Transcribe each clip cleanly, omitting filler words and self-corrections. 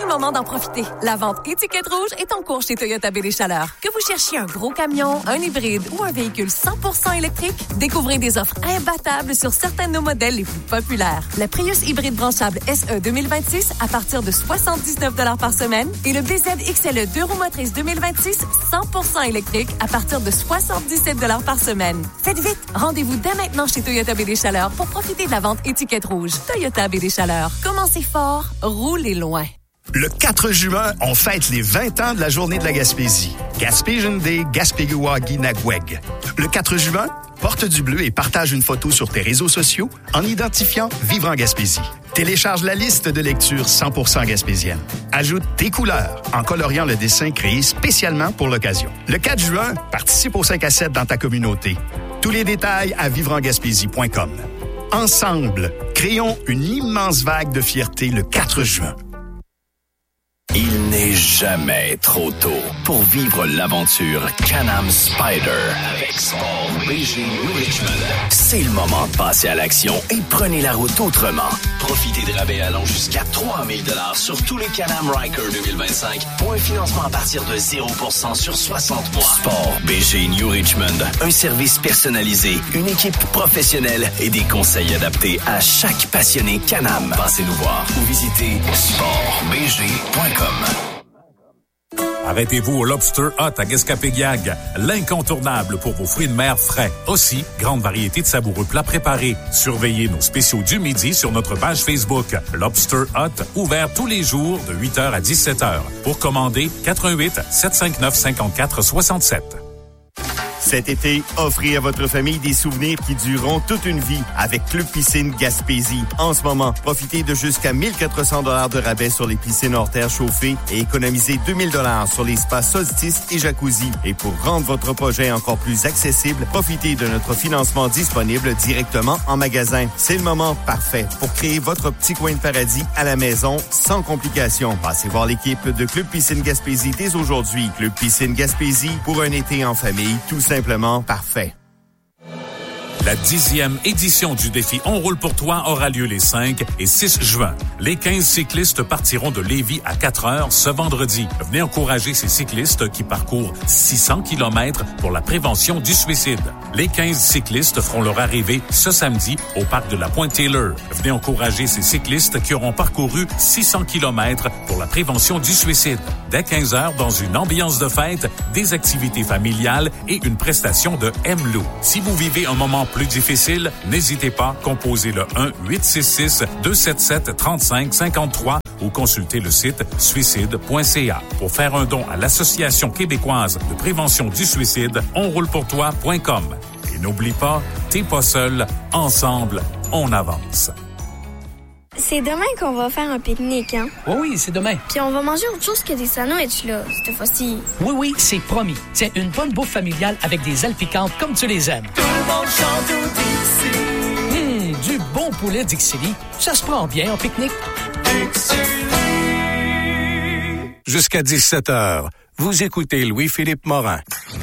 le moment d'en profiter. La vente étiquette rouge est en cours chez Toyota BD-Chaleur. Que vous cherchiez un gros camion, un hybride ou un véhicule 100% électrique, découvrez des offres imbattables sur certains de nos modèles les plus populaires. Le Prius hybride branchable SE 2026 à partir de 79 $ par semaine et le BZ XLE 2 roues motrices 2026 100% électrique à partir de 77 $ par semaine. Faites vite! Rendez-vous dès maintenant chez Toyota BD-Chaleur pour profiter de la vente étiquette rouge. Toyota BD-Chaleur. Commencez fort, roulez loin. Le 4 juin, on fête les 20 ans de la Journée de la Gaspésie. Gaspésian Day, Gaspégiwagi-Nagweg. Le 4 juin, porte du bleu et partage une photo sur tes réseaux sociaux en identifiant Vivre en Gaspésie. Télécharge la liste de lecture 100% gaspésienne. Ajoute tes couleurs en coloriant le dessin créé spécialement pour l'occasion. Le 4 juin, participe au 5 à 7 dans ta communauté. Tous les détails à vivreengaspésie.com. Ensemble, créons une immense vague de fierté le 4 juin. Il n'est jamais trop tôt pour vivre l'aventure Can-Am Spyder avec Sport BG New Richmond. C'est le moment de passer à l'action et prenez la route autrement. Profitez de rabais allant jusqu'à 3 000 $ sur tous les Can-Am Ryker 2025 pour un financement à partir de 0% sur 60 mois. Sport BG New Richmond, un service personnalisé, une équipe professionnelle et des conseils adaptés à chaque passionné Can-Am. Passez nous voir ou visitez sportbg.com. Arrêtez-vous au Lobster Hut à Gaspé-Guiag, l'incontournable pour vos fruits de mer frais. Aussi, grande variété de savoureux plats préparés. Surveillez nos spéciaux du midi sur notre page Facebook. Lobster Hut, ouvert tous les jours de 8h à 17h. Pour commander, 88 759 54 67. Cet été, offrez à votre famille des souvenirs qui dureront toute une vie avec Club Piscine Gaspésie. En ce moment, profitez de jusqu'à 1 400 $ de rabais sur les piscines hors terre chauffées et économisez 2 000 $ sur les spas Solstice et Jacuzzi. Et pour rendre votre projet encore plus accessible, profitez de notre financement disponible directement en magasin. C'est le moment parfait pour créer votre petit coin de paradis à la maison sans complications. Passez voir l'équipe de Club Piscine Gaspésie dès aujourd'hui. Club Piscine Gaspésie pour un été en famille, tout simplement parfait. La 10e édition du défi On roule pour toi aura lieu les 5 et 6 juin. Les 15 cyclistes partiront de Lévis à 4 heures ce vendredi. Venez encourager ces cyclistes qui parcourent 600 km pour la prévention du suicide. Les 15 cyclistes feront leur arrivée ce samedi au parc de la Pointe-Taylor. Venez encourager ces cyclistes qui auront parcouru 600 km pour la prévention du suicide. Dès 15 heures, dans une ambiance de fête, des activités familiales et une prestation de M-Lou. Si vous vivez un moment plus difficile, n'hésitez pas, composez le 1-866-277-3553 ou consultez le site suicide.ca. Pour faire un don à l'Association québécoise de prévention du suicide, onroulepourtoi.com. Et n'oublie pas, t'es pas seul, ensemble, on avance. C'est demain qu'on va faire un pique-nique, hein? Oui, c'est demain. Puis on va manger autre chose que des sandwichs, là, cette fois-ci. Oui, c'est promis. C'est une bonne bouffe familiale avec des ailes piquantes comme tu les aimes. Tout le monde chante au Dixie. Du bon poulet Dixili, ça se prend bien en pique-nique. Dixili. Jusqu'à 17h, vous écoutez Louis-Philippe Morin.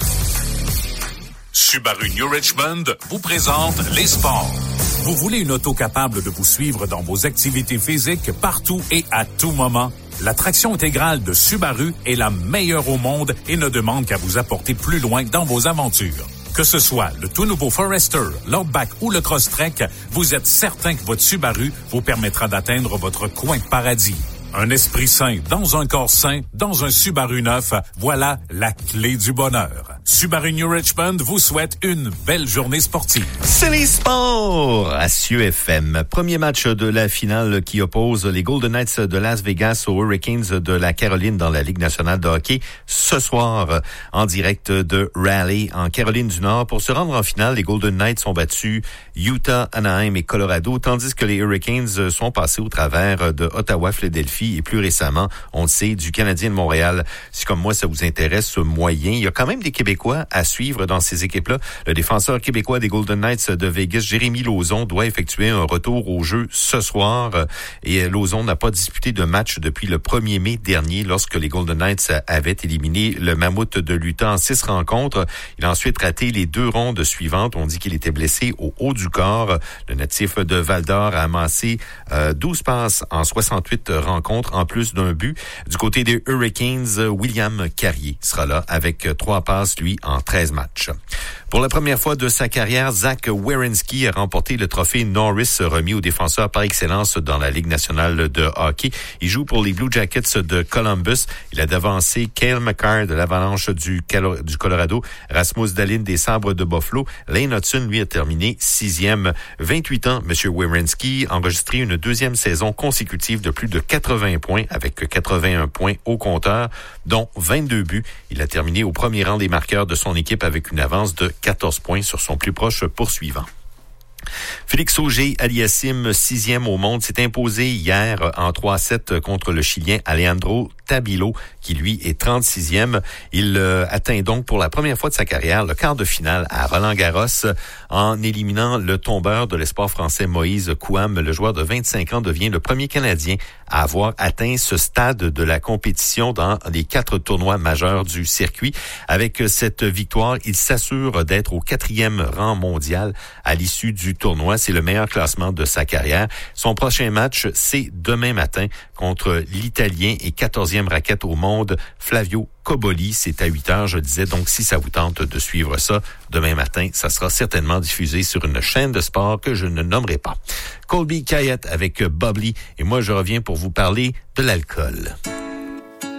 Subaru New Richmond vous présente les sports. Vous voulez une auto capable de vous suivre dans vos activités physiques partout et à tout moment? La traction intégrale de Subaru est la meilleure au monde et ne demande qu'à vous apporter plus loin dans vos aventures. Que ce soit le tout nouveau Forester, l'Outback ou le Crosstrek, vous êtes certain que votre Subaru vous permettra d'atteindre votre coin de paradis. Un esprit sain dans un corps sain, dans un Subaru neuf, voilà la clé du bonheur. Subaru New Richmond vous souhaite une belle journée sportive. C'est les sports à Cieux FM. Premier match de la finale qui oppose les Golden Knights de Las Vegas aux Hurricanes de la Caroline dans la Ligue nationale de hockey. Ce soir, en direct de Raleigh, en Caroline du Nord. Pour se rendre en finale, les Golden Knights ont battu Utah, Anaheim et Colorado, tandis que les Hurricanes sont passés au travers de Ottawa, Philadelphie et plus récemment, on le sait, du Canadien de Montréal. Si comme moi, ça vous intéresse moyen, il y a quand même des Québécois à suivre dans ces équipes-là. Le défenseur québécois des Golden Knights de Vegas, Jérémy Lauzon, doit effectuer un retour au jeu ce soir. Et Lauzon n'a pas disputé de match depuis le 1er mai dernier, lorsque les Golden Knights avaient éliminé le Mammouth de l'Utah en 6 rencontres. Il a ensuite raté les 2 rondes suivantes. On dit qu'il était blessé au haut du corps. Le natif de Val-d'Or a amassé 12 passes en 68 rencontres rencontre en plus d'un but. Du côté des Hurricanes, William Carrier sera là avec 3 passes, lui, en 13 matchs. Pour la première fois de sa carrière, Zach Werenski a remporté le trophée Norris remis aux défenseurs par excellence dans la Ligue nationale de hockey. Il joue pour les Blue Jackets de Columbus. Il a devancé Cale Makar de l'Avalanche du Colorado, Rasmus Dahlin des Sabres de Buffalo. Lane Hudson, lui, a terminé 6e. 28 ans, M. Werenski a enregistré une deuxième saison consécutive de plus de 80 points avec 81 points au compteur, dont 22 buts. Il a terminé au premier rang des marqueurs de son équipe avec une avance de 14 points sur son plus proche poursuivant. Félix Auger-Aliassime, 6e au monde, s'est imposé hier en 3-7 contre le Chilien Alejandro Tabilo, qui lui est 36e. Il atteint donc pour la première fois de sa carrière le quart de finale à Roland-Garros en éliminant le tombeur de l'espoir français Moïse Kouam. Le joueur de 25 ans devient le premier Canadien à avoir atteint ce stade de la compétition dans les 4 tournois majeurs du circuit. Avec cette victoire, il s'assure d'être au 4e rang mondial à l'issue du tournoi. C'est le meilleur classement de sa carrière. Son prochain match, c'est demain matin contre l'Italien et 14e raquette au monde, Flavio Cobolli. C'est à 8h, je disais. Donc, si ça vous tente de suivre ça, demain matin, ça sera certainement diffusé sur une chaîne de sport que je ne nommerai pas. Colby Kayette avec Bubbly. Et moi, je reviens pour vous parler de l'alcool.